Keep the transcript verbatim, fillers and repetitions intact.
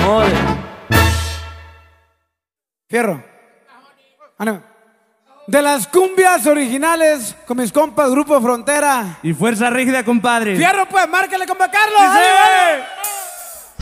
Joder. Fierro. Ah, no. De las cumbias originales con mis compas Grupo Frontera. Y Fuerza Rígida, compadre. Fierro, pues, márcale, compa Carlos. ¡Sí!